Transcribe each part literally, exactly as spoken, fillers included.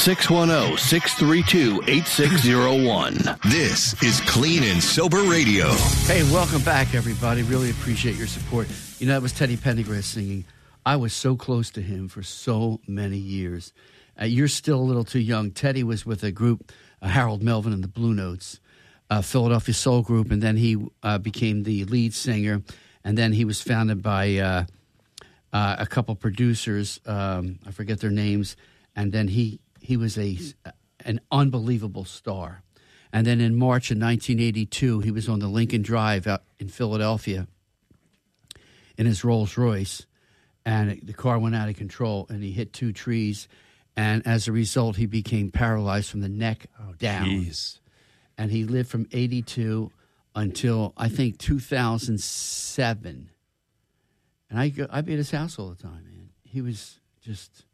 six one zero, six three two, eight six zero one. This is Clean and Sober Radio. Hey, welcome back, everybody. Really appreciate your support. You know, that was Teddy Pendergrass singing. I was so close to him for so many years. Uh, you're still a little too young. Teddy was with a group, uh, Harold Melvin and the Blue Notes, uh, Philadelphia Soul Group, and then he uh, became the lead singer, and then he was founded by uh, uh, a couple producers. Um, I forget their names, and then he he was a an unbelievable star. And then in March of nineteen eighty-two, he was on the Lincoln Drive out in Philadelphia in his Rolls Royce, and the car went out of control, and he hit two trees. And as a result, he became paralyzed from the neck oh, down. Geez. And he lived from eighty-two until, I think, two thousand seven. And I go, I'd be at his house all the time, man. He was just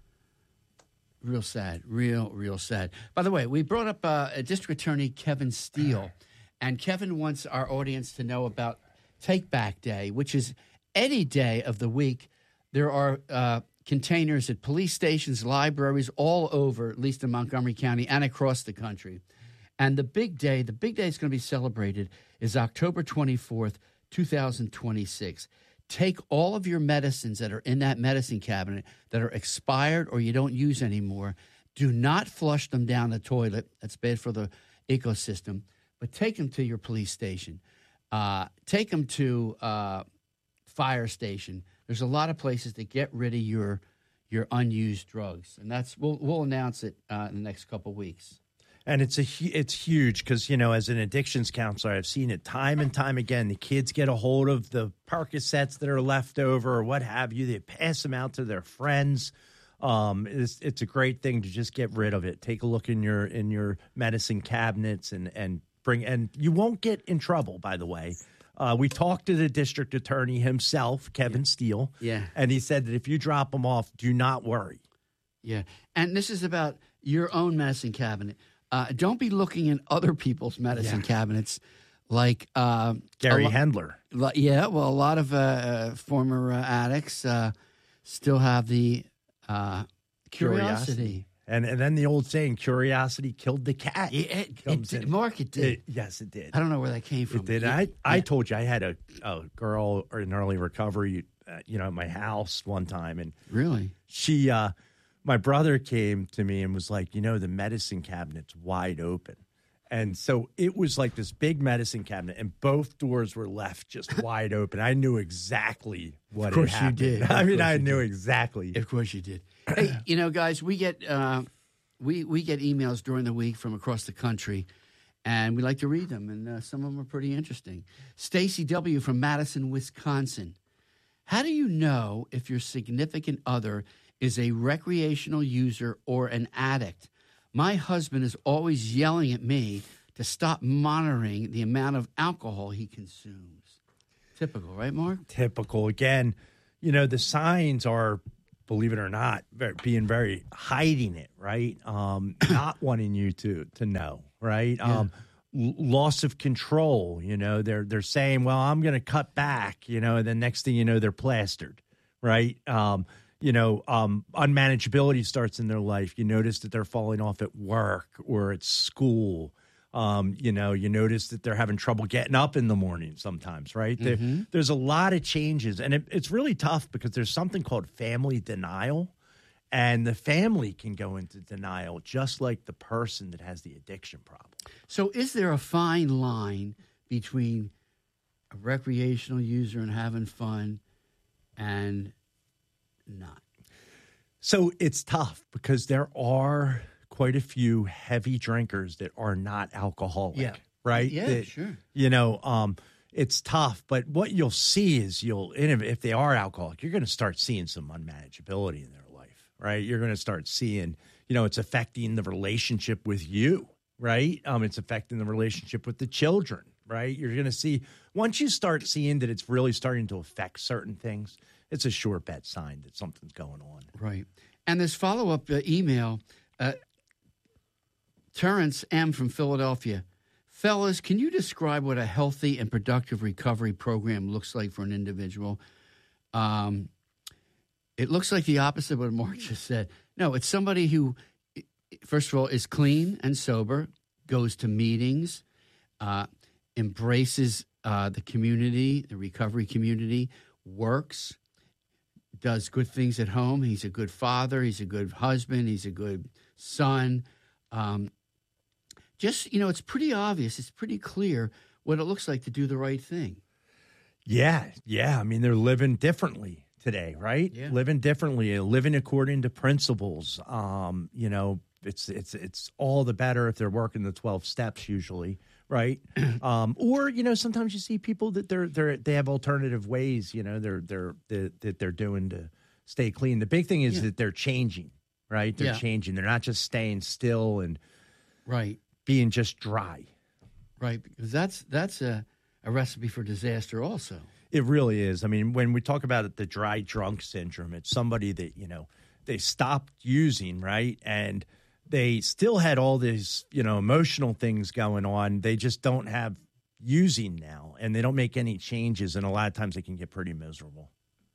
real sad, real, real sad. By the way, we brought up uh, District Attorney Kevin Steele. And Kevin wants our audience to know about Take Back Day, which is any day of the week. There are uh, containers at police stations, libraries, all over, at least in Montgomery County and across the country. And the big day, the big day is going to be celebrated is October twenty-fourth, twenty twenty-six. Take all of your medicines that are in that medicine cabinet that are expired or you don't use anymore. Do not flush them down the toilet. That's bad for the ecosystem. But take them to your police station. Uh, take them to uh, fire station. There's a lot of places to get rid of your your unused drugs, and that's we'll we'll announce it uh, in the next couple of weeks. And it's a it's huge because, you know, as an addictions counselor, I've seen it time and time again. The kids get a hold of the Percocets that are left over or what have you. They pass them out to their friends. Um, it's it's a great thing to just get rid of it. Take a look in your in your medicine cabinets and and bring and you won't get in trouble. By the way. Uh, we talked to the district attorney himself, Kevin yeah. Steele, yeah, and he said that if you drop them off, do not worry. Yeah, and this is about your own medicine cabinet. Uh, don't be looking in other people's medicine yeah. cabinets, like uh, Gary lo- Hendler. Lo- yeah, well, a lot of uh, uh, former uh, addicts uh, still have the uh, curiosity. curiosity. And and then the old saying, curiosity killed the cat. Yeah, it, it did. Mark, it did. It, yes, it did. I don't know where that came from. It did. It, I, yeah. I told you I had a, a girl in early recovery, uh, you know, at my house one time. And really? She, uh, my brother came to me and was like, you know, the medicine cabinet's wide open. And so it was like this big medicine cabinet, and both doors were left just wide open. I knew exactly what had happened. Of course you did. I mean, I you knew did. exactly. Of course you did. Hey, you know, guys, we get uh, we we get emails during the week from across the country, and we like to read them, and uh, some of them are pretty interesting. Stacy W. from Madison, Wisconsin. How do you know if your significant other is a recreational user or an addict? My husband is always yelling at me to stop monitoring the amount of alcohol he consumes. Typical, right, Mark? Typical. Again, you know, the signs are, believe it or not, very, being very hiding it, right? Um, not wanting you to to know, right? Yeah. Um, l- loss of control. You know, they're they're saying, well, I'm going to cut back, you know, and then next thing you know, they're plastered, right? Um, you know, um, unmanageability starts in their life. You notice that they're falling off at work or at school. Um, you know, you notice that they're having trouble getting up in the morning sometimes, right? Mm-hmm. There, there's a lot of changes, and it, it's really tough because there's something called family denial, and the family can go into denial just like the person that has the addiction problem. So is there a fine line between a recreational user and having fun and not? So it's tough because there are quite a few heavy drinkers that are not alcoholic, yeah. right? Yeah, that, sure. You know, um, it's tough, but what you'll see is you'll, if they are alcoholic, you're going to start seeing some unmanageability in their life, right? You're going to start seeing, you know, it's affecting the relationship with you, right? Um, it's affecting the relationship with the children, right? You're going to see, once you start seeing that it's really starting to affect certain things, it's a sure bet sign that something's going on. Right. And this follow-up uh, email, uh, Terrence M. from Philadelphia. Fellas, can you describe what a healthy and productive recovery program looks like for an individual? Um, it looks like the opposite of what Mark just said. No, it's somebody who first of all, is clean and sober, goes to meetings, uh, embraces uh, the community, the recovery community, works, does good things at home. He's a good father. He's a good husband. He's a good son. Um, just, you know, it's pretty obvious. It's pretty clear what it looks like to do the right thing. Yeah, yeah. I mean, they're living differently today, right? Yeah. Living differently, living according to principles. Um, you know, it's it's it's all the better if they're working the twelve steps usually, right? um, or you know, sometimes you see people that they're they're they have alternative ways. You know, they're they're that they're, they're doing to stay clean. The big thing is yeah. that they're changing, right? They're yeah. changing. They're not just staying still and right being just dry, right? Because that's that's a a recipe for disaster, also. It really is. I mean, when we talk about it, the dry drunk syndrome, it's somebody that, you know, they stopped using, right? And they still had all these, you know, emotional things going on. They just don't have using now, and they don't make any changes. And a lot of times they can get pretty miserable.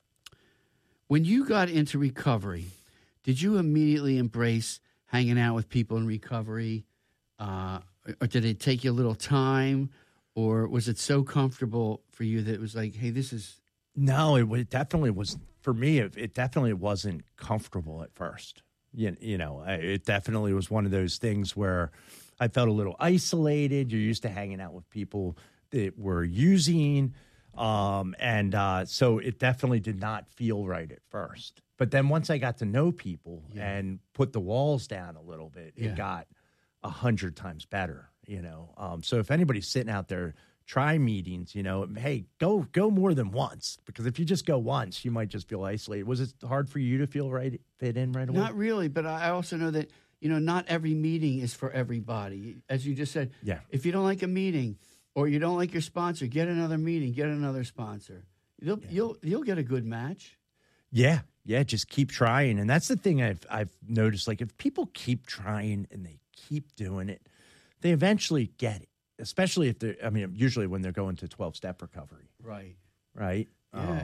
When you got into recovery, did you immediately embrace hanging out with people in recovery? Uh, or did it take you a little time? Or was it so comfortable for you that it was like, hey, this is... No, it, it definitely was, for me, it, it definitely wasn't comfortable at first. You, you know, it definitely was one of those things where I felt a little isolated. You're used to hanging out with people that were using. Um, and uh, so it definitely did not feel right at first. But then once I got to know people yeah. and put the walls down a little bit, it yeah. got a hundred times better. You know, um, so if anybody's sitting out there, try meetings, you know, hey, go go more than once, because if you just go once, you might just feel isolated. Was it hard for you to feel right, fit in right away? Not really, but I also know that, you know, not every meeting is for everybody. As you just said, yeah. if you don't like a meeting or you don't like your sponsor, get another meeting, get another sponsor. You'll yeah. you'll you'll get a good match. Yeah, yeah, just keep trying. And that's the thing I've I've noticed, like if people keep trying and they keep doing it, they eventually get it, especially if they're, I mean, usually when they're going to twelve-step recovery. Right. Right? Yeah, um,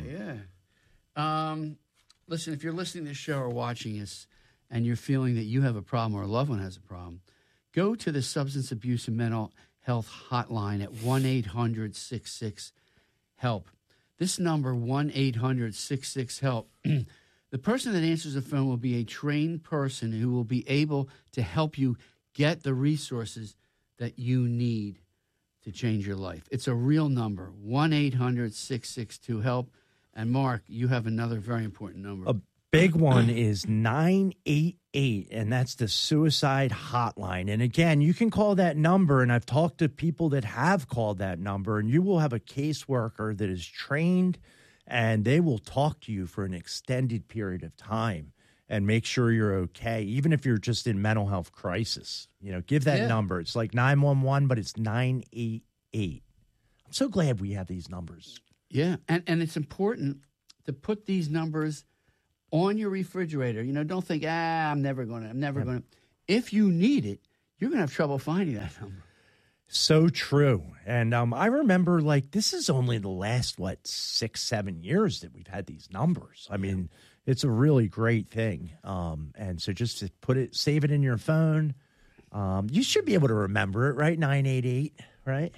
yeah. Um, listen, if you're listening to the show or watching us and you're feeling that you have a problem or a loved one has a problem, go to the Substance Abuse and Mental Health Hotline at one eight hundred six six HELP. This number, one eight hundred six six HELP, the person that answers the phone will be a trained person who will be able to help you get the resources that you need to change your life. It's a real number, one eight hundred six six two HELP. And, Mark, you have another very important number. A big one is nine eight eight, and that's the suicide hotline. And, again, you can call that number, and I've talked to people that have called that number, and you will have a caseworker that is trained, and they will talk to you for an extended period of time and make sure you're okay, even if you're just in mental health crisis. You know, give that yeah. number. It's like nine one one, but it's nine eight eight. I'm so glad we have these numbers. Yeah, and, and it's important to put these numbers on your refrigerator. You know, don't think, ah, I'm never going to, I'm never yeah. going to. If you need it, you're going to have trouble finding that number. So true. And um, I remember, like, this is only the last, what, six, seven years that we've had these numbers. I mean, it's a really great thing. Um, and so just to put it, save it in your phone. Um, you should be able to remember it, right? nine eight eight, right?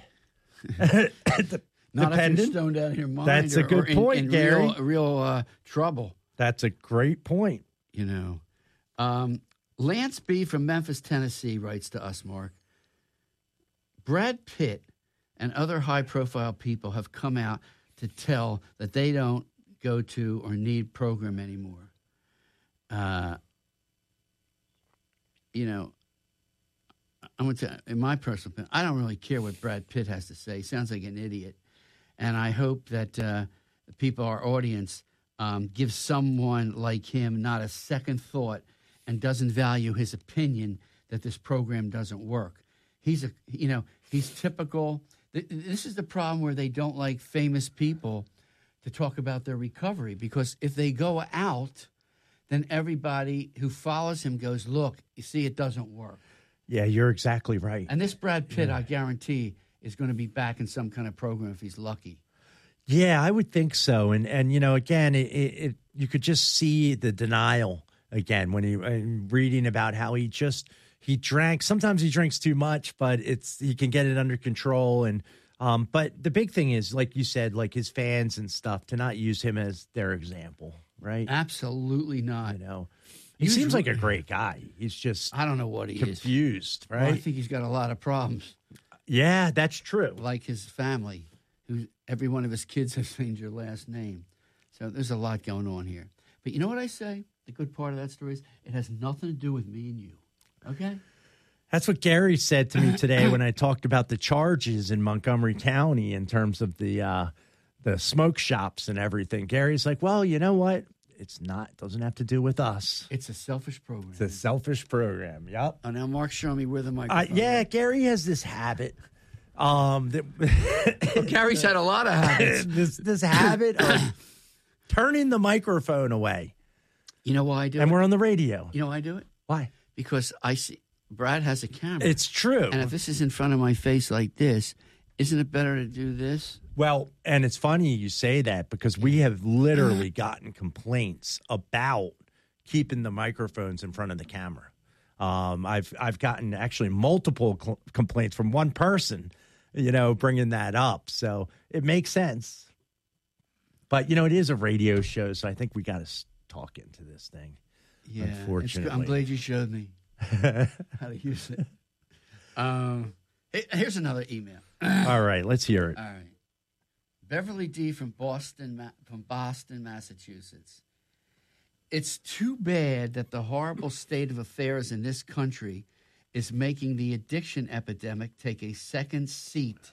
the, Not if you're stoned out of your mind. That's or, a good or in, point, in Gary. Real, real uh, trouble. That's a great point. You know. Um, Lance B. from Memphis, Tennessee writes to us, Mark. Brad Pitt and other high-profile people have come out to tell that they don't go to or need program anymore. Uh, you know, I'm going to tell you, in my personal opinion, I don't really care what Brad Pitt has to say. He sounds like an idiot. And I hope that uh, the people, our audience, um, give someone like him not a second thought and doesn't value his opinion that this program doesn't work. He's a, you know, he's typical. This is the problem where they don't like famous people to talk about their recovery, because if they go out, then everybody who follows him goes, look, you see, it doesn't work. Yeah, you're exactly right. And this Brad Pitt, yeah. I guarantee, is going to be back in some kind of program if he's lucky. Yeah, I would think so. And, and you know, again, it, it, you could just see the denial again when he uh, reading about how he just, he drank. Sometimes he drinks too much, but it's he can get it under control. And um, but the big thing is, like you said, like his fans and stuff, to not use him as their example, right? Absolutely not. You know, he He's seems like a really- great guy. He's just I don't know what he is. confused, Well, I right? think he's got a lot of problems, Yeah, that's true. like his family, who every one of his kids has changed their last name. So there's a lot going on here. But you know what I say? The good part of that story is it has nothing to do with me and you. Okay? That's what Gary said to me today when I talked about the charges in Montgomery County in terms of the uh, the smoke shops and everything. Gary's like, well, you know what? It's not. Doesn't have to do with us. It's a selfish program. It's a selfish program. Yep. Oh, now Mark's showing me where the Uh, microphone yeah, is. Gary has this habit. Um, that, Well, Gary's had a lot of habits. this this habit of turning the microphone away, You know why I do and it? we're on the radio. You know why I do it? Why? Because I see Brad has a camera. It's true. and if this is in front of my face like this, isn't it better to do this? Well, and it's funny you say that because we have literally gotten complaints about keeping the microphones in front of the camera. Um, I've I've gotten actually multiple cl- complaints from one person, you know, bringing that up. So it makes sense. But, you know, it is a radio show, so I think we got to talk into this thing. Yeah. it's good. Unfortunately. I'm glad you showed me how to use it. Um, hey, here's another email. All right, let's hear it. All right. Beverly D. from Boston, Ma- from Boston, Massachusetts. It's too bad that the horrible state of affairs in this country is making the addiction epidemic take a second seat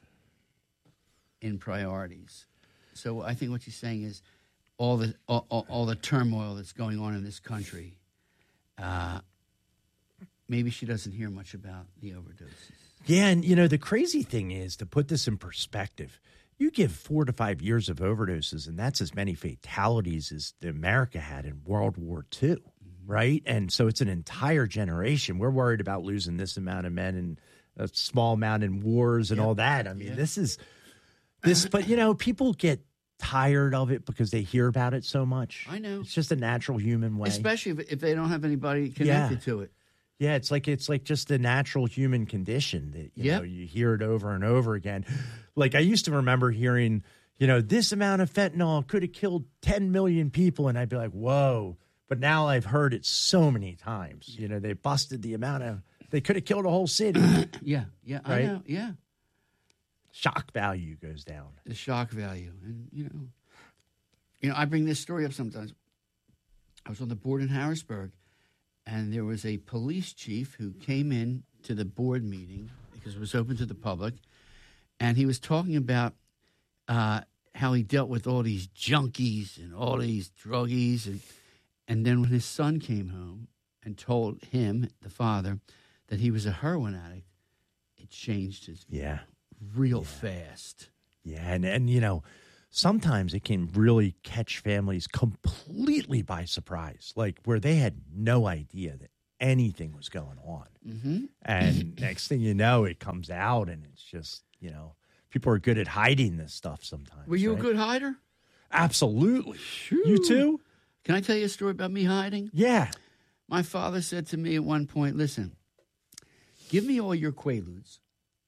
in priorities. So I think what she's saying is all the all, all, all the turmoil that's going on in this country. Uh, maybe she doesn't hear much about the overdoses. Yeah, and, you know, the crazy thing is, to put this in perspective, you give four to five years of overdoses, and that's as many fatalities as the America had in World War Two, mm-hmm. right? And so it's an entire generation. We're worried about losing this amount of men and a small amount in wars and Yep. all that. I mean, Yep. this is this, but, you know, people get tired of it because they hear about it so much. I know. It's just a natural human way. Especially if, if they don't have anybody connected Yeah. to it. Yeah, it's like it's like just a natural human condition that you Yep. know you hear it over and over again. Like I used to remember hearing, you know, this amount of fentanyl could have killed ten million people, and I'd be like, whoa. But now I've heard it so many times. You know, they busted the amount of they could have killed a whole city. Yeah, yeah, I Right? know, yeah. Shock value goes down. The shock value, and you know, you know, I bring this story up sometimes. I was on the board in Harrisburg, and there was a police chief who came in to the board meeting because it was open to the public, and he was talking about uh, how he dealt with all these junkies and all these druggies, and and then when his son came home and told him, the father, that he was a heroin addict, it changed his view Yeah. real fast. Yeah, and and you know, sometimes it can really catch families completely by surprise, like where they had no idea that anything was going on. Mm-hmm. And next thing you know, it comes out, and it's just, you know, people are good at hiding this stuff sometimes. Were you right? a good hider? Absolutely. You too? Can I tell you a story about me hiding? Yeah. My father said to me at one point, listen, give me all your Quaaludes,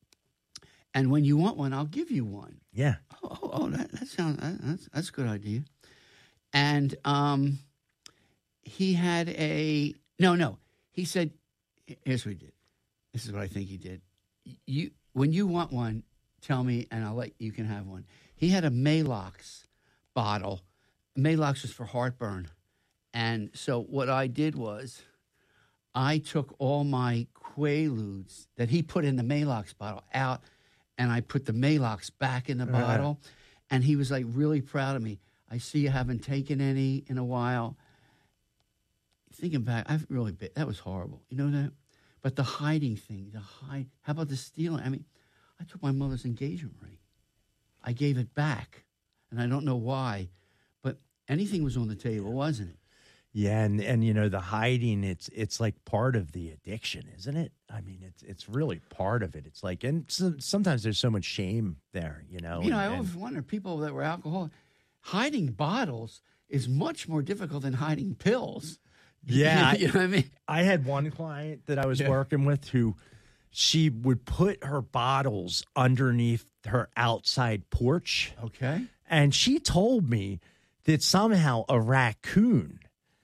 and when you want one, I'll give you one. Yeah. Oh, oh, oh that, that sounds, that, that's, that's a good idea. And um, he had a, no, no. He said, here's what he did. This is what I think he did. You, when you want one, tell me, and I'll let you can have one. He had a Malox bottle. Malox was for heartburn. And so what I did was I took all my Quaaludes that he put in the Malox bottle out, and I put the Malox back in the Uh-huh. bottle. And he was like really proud of me. I see you haven't taken any in a while. Thinking back, I've really been, that was horrible. You know that? But the hiding thing, the hide, how about the stealing? I mean, I took my mother's engagement ring. I gave it back, and I don't know why, but anything was on the table, wasn't it? Yeah, and and you know, the hiding, it's it's like part of the addiction, isn't it? I mean, it's it's really part of it. It's like, and so, sometimes there's so much shame there, you know. You know, and, I and- always wonder, people that were alcoholic, hiding bottles is much more difficult than hiding pills. Yeah. You know what I mean? I had one client that I was Yeah. working with who she would put her bottles underneath her outside porch. Okay. And she told me that somehow a raccoon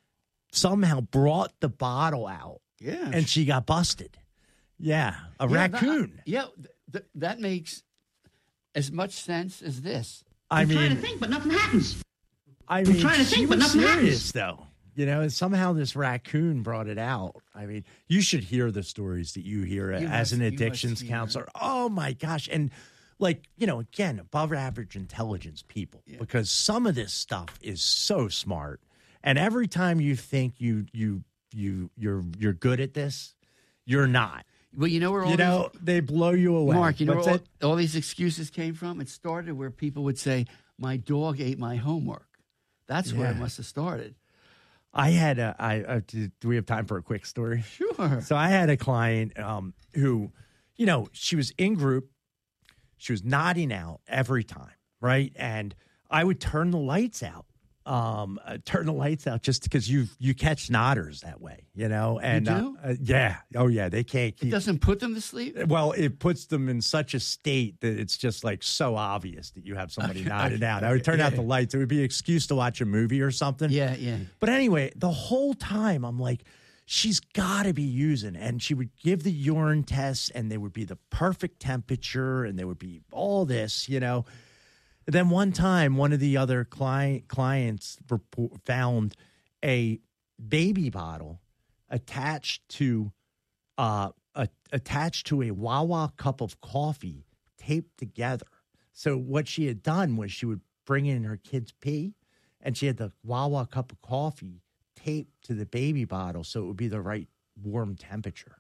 somehow brought the bottle out Yeah. and she got busted. Yeah, a Yeah, raccoon. That, yeah, th- th- that makes as much sense as this. I I'm mean, trying to think, but nothing happens. I mean, trying to she think, but was nothing serious happens. though. You know, and somehow this raccoon brought it out. I mean, you should hear the stories that you hear You as must- an you must addictions hear. counselor. Oh my gosh. And like, you know, again, above average intelligence people, Yeah. because some of this stuff is so smart. And every time you think you you you you're you're good at this, you're not. Well, you know where all You know, these, they blow you away. Mark, you know What's where all, it? all these excuses came from? It started where people would say, "My dog ate my homework." That's where it Yeah. must have started. I had a I uh, do do we have time for a quick story? Sure. So I had a client um, who, you know, she was in group. She was nodding out every time, right? And I would turn the lights out, um, uh, turn the lights out just because you you catch nodders that way, you know? And do? Uh, uh, yeah, oh yeah, they can't It keep. doesn't put them to sleep. Well, it puts them in such a state that it's just like so obvious that you have somebody Okay, nodding okay, out. I would turn okay, out yeah. the lights. It would be an excuse to watch a movie or something. Yeah, yeah. But anyway, the whole time I'm like, she's got to be using. And she would give the urine tests, and they would be the perfect temperature, and they would be all this, you know. And then one time, one of the other client clients report, found a baby bottle attached to uh, a, attached to a Wawa cup of coffee, taped together. So what she had done was she would bring in her kid's pee, and she had the Wawa cup of coffee taped to the baby bottle so it would be the right warm temperature.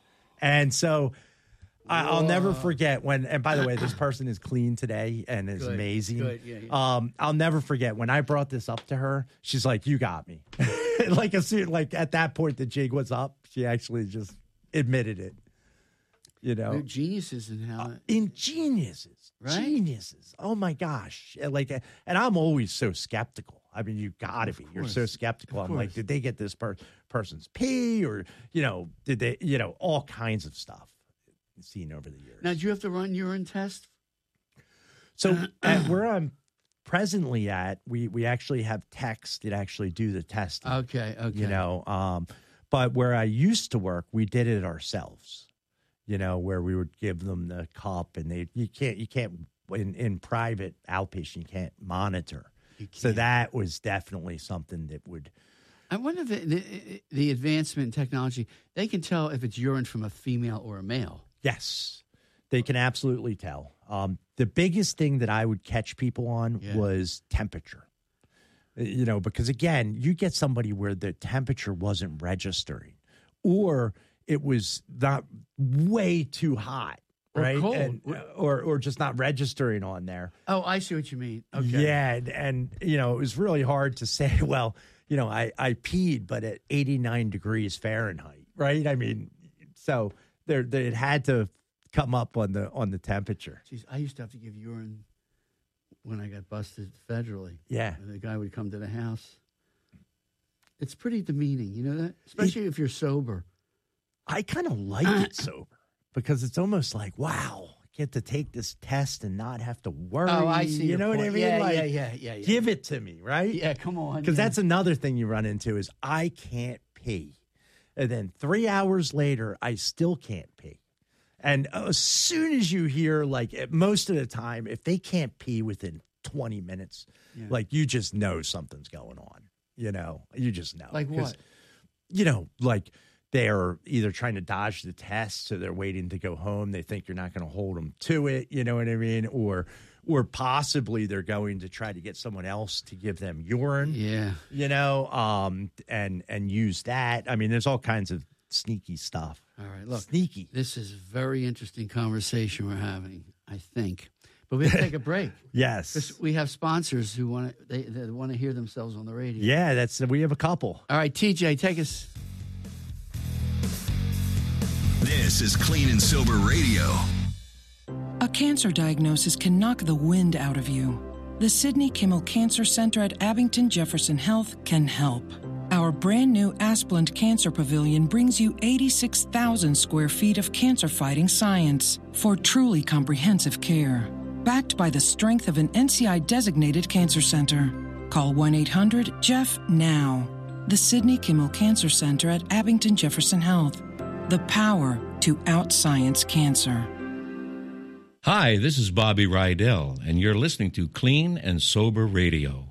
And so I, I'll never forget when, and by the way, this person is clean today and is Good, amazing. good, yeah, yeah. Um, I'll never forget when I brought this up to her, she's like, "You got me." like, as soon, like at that point, the jig was up. She actually just admitted it. You know, They're geniuses in how. ingeniouses, Right? geniuses. Oh my gosh! Like, and I'm always so skeptical. I mean, you gotta be. You're so course. skeptical. Of I'm like, course. did they get this per- person's pee, or you know, did they, you know, all kinds of stuff seen over the years. Now, do you have to run urine test? So at where I'm presently at, we we actually have techs that actually do the testing. Okay, okay. You know, um, but where I used to work, we did it ourselves. You know, where we would give them the cup, and they you can't you can't in in private outpatient you can't monitor. You So can't. that was definitely something that would. I wonder if the, the, the advancement in technology, they can tell if it's urine from a female or a male. Yes, they can absolutely tell. Um, the biggest thing that I would catch people on Yeah. was temperature. Uh, You know, because again, you get somebody where the temperature wasn't registering, or it was not way too hot, Or right? cold. And, uh, or or just not registering on there. Oh, I see what you mean. Okay. Yeah, and, and you know, it was really hard to say. Well, you know, I I peed, but at eighty-nine degrees Fahrenheit, right? I mean, so there, there it had to come up on the on the temperature. Jeez, I used to have to give urine when I got busted federally. Yeah. And the guy would come to the house. It's pretty demeaning, you know that? Especially if you're sober. I kind of like it sober because it's almost like, wow, I get to take this test and not have to worry. Oh, I see You your know what I point. mean? Yeah, Like, yeah, yeah, yeah, yeah. Give it to me, right? Yeah, come on. Because yeah. that's another thing you run into is I can't pee. And then three hours later, I still can't pee. And as soon as you hear, like, at most of the time, if they can't pee within twenty minutes, Yeah. like, you just know something's going on. You know, you just know. Like 'Cause, what? You know, like they're either trying to dodge the test, so they're waiting to go home. They think you're not going to hold them to it. You know what I mean? Or, or possibly they're going to try to get someone else to give them urine. Yeah. You know, um, and and use that. I mean, there's all kinds of sneaky stuff. All right, look. Sneaky. This is a very interesting conversation we're having, I think. But we have to take a break. Yes. Because we have sponsors who want to they, they want to hear themselves on the radio. Yeah, that's we have a couple. All right, T J, take us. This is Clean and Sober Radio. A cancer diagnosis can knock the wind out of you. The Sidney Kimmel Cancer Center at Abington Jefferson Health can help. Our Our brand new Asplund Cancer Pavilion brings you eighty-six thousand square feet of cancer-fighting science for truly comprehensive care. Backed by the strength of an N C I-designated cancer center. Call one eight hundred J E F F now. The Sidney Kimmel Cancer Center at Abington Jefferson Health. The power to out-science cancer. Hi, this is Bobby Rydell, and you're listening to Clean and Sober Radio.